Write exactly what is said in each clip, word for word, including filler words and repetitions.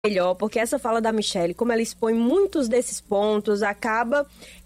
melhor, porque essa fala da Michelle, como ela expõe muitos desses pontos, acaba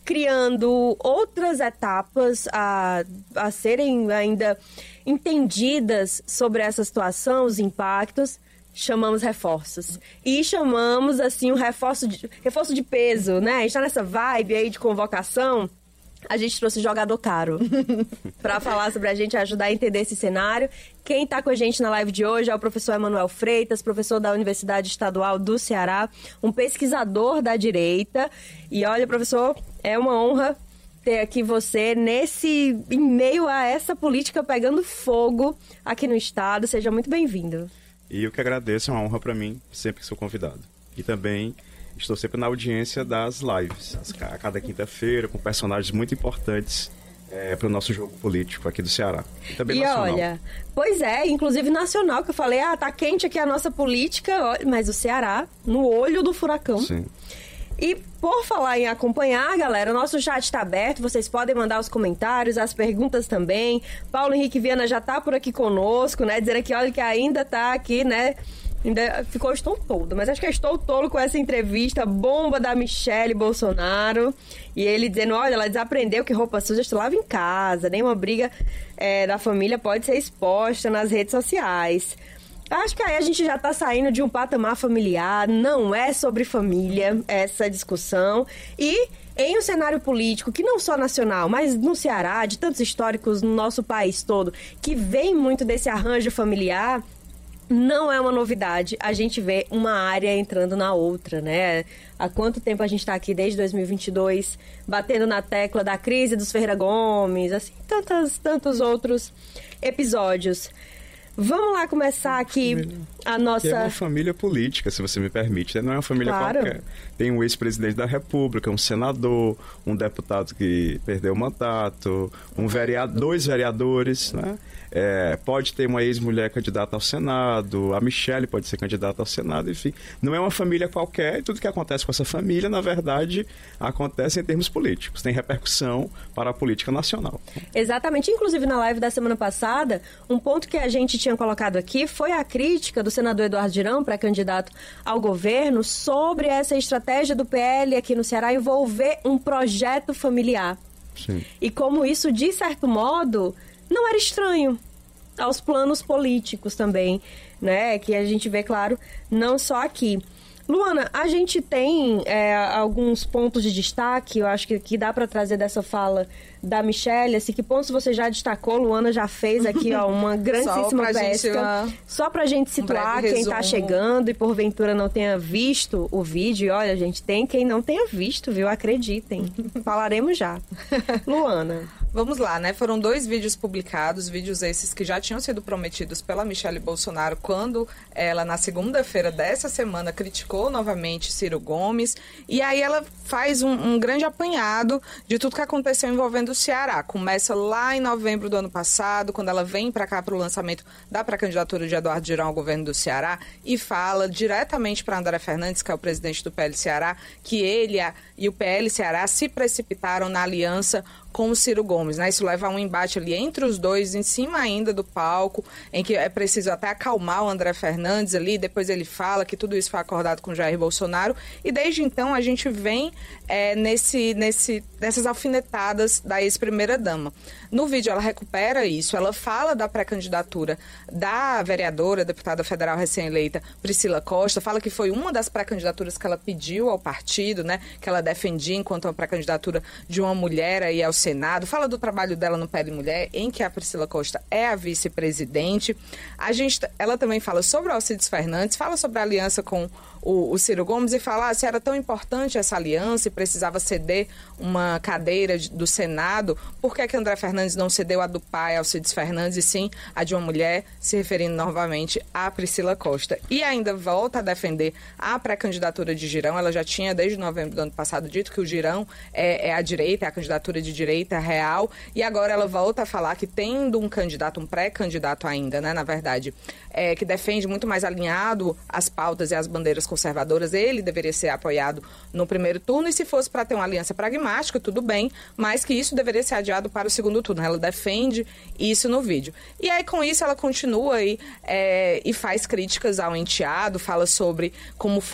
criando outras etapas a, a serem ainda entendidas sobre essa situação, os impactos. Chamamos reforços. E chamamos, assim, um reforço de, reforço de peso, né? A gente tá nessa vibe aí de convocação. A gente trouxe jogador caro para falar sobre a gente, ajudar a entender esse cenário. Quem está com a gente na live de hoje é o professor Emanuel Freitas, professor da Universidade Estadual do Ceará, um pesquisador da direita. E olha, professor, é uma honra ter aqui você nesse, em meio a essa política pegando fogo aqui no estado. Seja muito bem-vindo. E eu que agradeço, é uma honra para mim, sempre que sou convidado. E também estou sempre na audiência das lives, a cada quinta-feira, com personagens muito importantes é, para o nosso jogo político aqui do Ceará. E também e nacional. Olha, pois é, inclusive nacional, que eu falei, ah, tá quente aqui a nossa política, mas o Ceará, no olho do furacão. Sim. E por falar em acompanhar, galera, o nosso chat está aberto, vocês podem mandar os comentários, as perguntas também. Paulo Henrique Viana já tá por aqui conosco, né, dizendo aqui, olha, que ainda tá aqui, né, ainda ficou estou todo, mas acho que eu estou tolo com essa entrevista bomba da Michelle Bolsonaro. E ele dizendo, olha, ela desaprendeu que roupa suja se lava em casa, nenhuma briga é, da família pode ser exposta nas redes sociais. Acho que aí a gente já está saindo de um patamar familiar, não é sobre família essa discussão. E em um cenário político que não só nacional, mas no Ceará, de tantos históricos no nosso país todo, que vem muito desse arranjo familiar, não é uma novidade a gente vê uma área entrando na outra, né? Há quanto tempo a gente está aqui, desde dois mil e vinte e dois, batendo na tecla da crise dos Ferreira Gomes, assim, tantos, tantos outros episódios. Vamos lá começar aqui a nossa... Que é uma família política, se você me permite, né? Não é uma família claro. qualquer. Tem um ex-presidente da República, um senador, um deputado que perdeu o mandato, um vereador, dois vereadores, né? É, pode ter uma ex-mulher candidata ao Senado, a Michelle pode ser candidata ao Senado, enfim. Não é uma família qualquer, e tudo que acontece com essa família, na verdade, acontece em termos políticos. Tem repercussão para a política nacional. Exatamente. Inclusive, na live da semana passada, um ponto que a gente tinha colocado aqui foi a crítica do senador Eduardo Girão, pré-candidato ao governo, sobre essa estratégia do P L aqui no Ceará envolver um projeto familiar. Sim. E como isso, de certo modo, não era estranho aos planos políticos também, né? Que a gente vê, claro, não só aqui. Luana, a gente tem é, alguns pontos de destaque, eu acho que, que dá para trazer dessa fala da Michelle, assim, que pontos você já destacou, Luana já fez aqui, ó, uma grandíssima pesca. Só pra gente situar um quem está chegando e porventura não tenha visto o vídeo. E olha, gente, tem quem não tenha visto, viu? Acreditem. Falaremos já. Luana. Vamos lá, né? Foram dois vídeos publicados, vídeos esses que já tinham sido prometidos pela Michelle Bolsonaro quando ela, na segunda-feira dessa semana, criticou novamente Ciro Gomes. E aí ela faz um, um grande apanhado de tudo que aconteceu envolvendo o Ceará. Começa lá em novembro do ano passado, quando ela vem para cá para o lançamento da pré-candidatura de Eduardo Girão ao governo do Ceará e fala diretamente para André Fernandes, que é o presidente do P L Ceará, que ele a, e o P L Ceará se precipitaram na aliança com o Ciro Gomes, né? Isso leva a um embate ali entre os dois, em cima ainda do palco, em que é preciso até acalmar o André Fernandes ali, depois ele fala que tudo isso foi acordado com Jair Bolsonaro, e desde então a gente vem é, nesse, nesse, nessas alfinetadas da ex-primeira-dama. No vídeo ela recupera isso, ela fala da pré-candidatura da vereadora, deputada federal recém-eleita Priscila Costa, fala que foi uma das pré-candidaturas que ela pediu ao partido, né? Que ela defendia enquanto uma pré-candidatura de uma mulher aí ao Senado, fala do trabalho dela no P L Mulher, em que a Priscila Costa é a vice-presidente. A gente, ela também fala sobre o Alcides Fernandes, fala sobre a aliança com o, o Ciro Gomes e fala ah, se era tão importante essa aliança e precisava ceder uma cadeira de, do Senado, por que que André Fernandes não cedeu a do pai, Alcides Fernandes, e sim a de uma mulher, se referindo novamente a Priscila Costa. E ainda volta a defender a pré-candidatura de Girão. Ela já tinha, desde novembro do ano passado, dito que o Girão é, é a direita, é a candidatura de direita real, e agora ela volta a falar que tendo um candidato, um pré-candidato ainda, né, na verdade, é, que defende muito mais alinhado as pautas e as bandeiras conservadoras, ele deveria ser apoiado no primeiro turno, e se fosse para ter uma aliança pragmática, tudo bem, mas que isso deveria ser adiado para o segundo turno. Ela defende isso no vídeo. E aí, com isso, ela continua aí é, e faz críticas ao enteado, fala sobre como